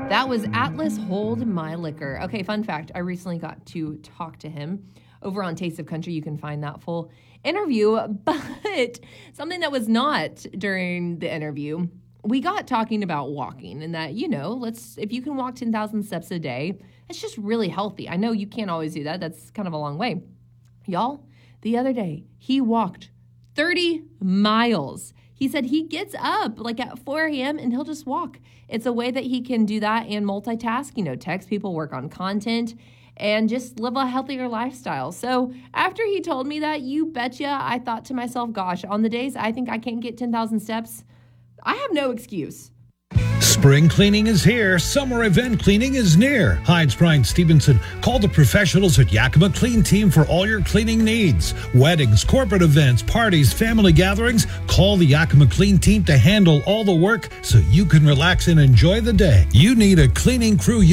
That was Atlas Hold My Liquor. Okay, fun fact. I recently got to talk to him over on Taste of Country. You can find that full interview. But something that was not during the interview, we got talking about walking and that, if you can walk 10,000 steps a day, it's just really healthy. I know you can't always do that. That's kind of a long way. Y'all, the other day, he walked 30 miles. He said he gets up like at 4 a.m. and he'll just walk. It's a way that he can do that and multitask, text people, work on content, and just live a healthier lifestyle. So after he told me that, you betcha, I thought to myself, gosh, on the days I think I can't get 10,000 steps, I have no excuse. Spring cleaning is here. Summer event cleaning is near. Hi, it's Brian Stevenson. Call the professionals at Yakima Clean Team for all your cleaning needs. Weddings, corporate events, parties, family gatherings. Call the Yakima Clean Team to handle all the work so you can relax and enjoy the day. You need a cleaning crew